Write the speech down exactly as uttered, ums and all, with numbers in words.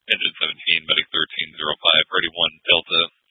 Engine seventeen, Medic thirteen zero five, Ready one Delta.